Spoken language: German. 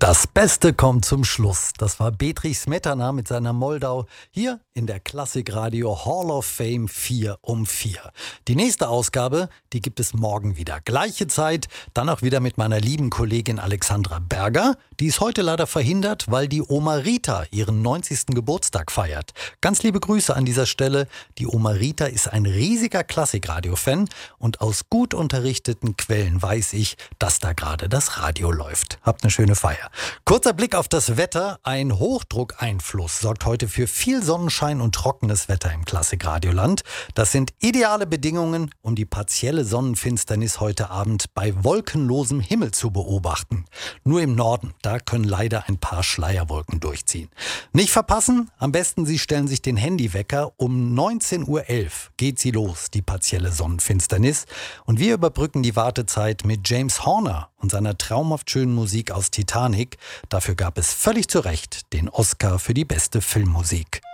Das Beste kommt zum Schluss. Das war Bedřich Smetana mit seiner Moldau hier in der Klassikradio Hall of Fame 4 um 4. Die nächste Ausgabe, die gibt es morgen wieder. Gleiche Zeit, dann auch wieder mit meiner lieben Kollegin Alexandra Berger. Die ist heute leider verhindert, weil die Oma Rita ihren 90. Geburtstag feiert. Ganz liebe Grüße an dieser Stelle. Die Oma Rita ist ein riesiger Klassikradio-Fan und aus gut unterrichteten Quellen weiß ich, dass da gerade das Radio läuft. Habt eine schöne Feier. Kurzer Blick auf das Wetter. Ein Hochdruckeinfluss sorgt heute für viel Sonnenschein und trockenes Wetter im Klassikradioland. Das sind ideale Bedingungen, um die partielle Sonnenfinsternis heute Abend bei wolkenlosem Himmel zu beobachten. Nur im Norden, da können leider ein paar Schleierwolken durchziehen. Nicht verpassen, am besten Sie stellen sich den Handywecker. Um 19:11 Uhr geht sie los, die partielle Sonnenfinsternis. Und wir überbrücken die Wartezeit mit James Horner und seiner traumhaft schönen Musik aus Titanic. Dafür gab es völlig zu Recht den Oscar für die beste Filmmusik.